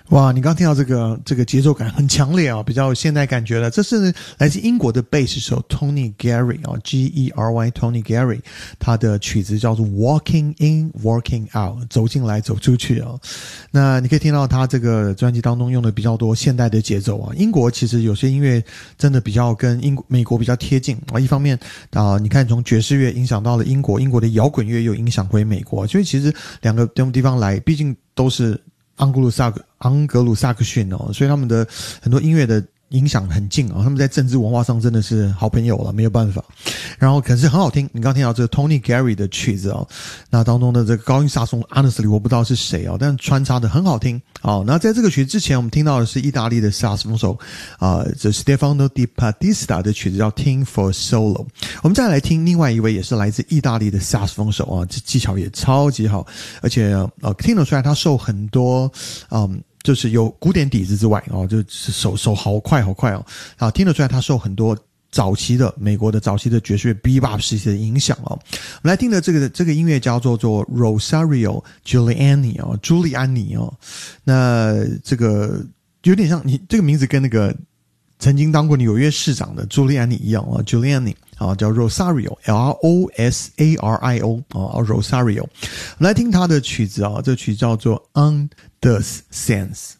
哇，你刚听到这个节奏感很强烈啊，比较有现代感觉了。这是来自英国的贝斯手 Tony Gary 啊 ，G-E-R-Y Tony Gary， 他的曲子叫做 Walking In Walking Out， 走进来走出去啊。那你可以听到他这个专辑当中用的比较多现代的节奏啊。英国其实有些音乐真的比较跟美国比较贴近啊。一方面你看从爵士乐影响到了英国的摇滚乐又影响回美国，所以其实两个地方来，毕竟都是盎格鲁撒克逊哦，所以他们的很多音乐的影响很近啊，他们在政治文化上真的是好朋友了，没有办法。然后可是很好听，你刚听到这个 Tony Gary 的曲子哦，那当中的这个高音萨松 Honestly 我不知道是谁哦，但穿插的很好听。好，那在这个曲子之前我们听到的是意大利的萨克斯风手这 Stefano Di Battista 的曲子叫 Team for Solo。我们再来听另外一位也是来自意大利的萨克斯风手啊，这技巧也超级好，而且听得出来他受很多就是有古典底子之外就是手好快哦，听得出来他受很多美国的早期的爵士乐 Bebop 时期的影响哦。我们来听的这个音乐家叫做 Rosario Giuliani 哦，朱利安尼哦。那这个有点像你这个名字跟那个曾经当过纽约市长的朱利安尼一样啊 ，Giuliani 啊，叫 Rosario L-O-S-A-R-I-O 啊 ，Rosario。我们来听他的曲子啊，这个曲叫做 On the Sense。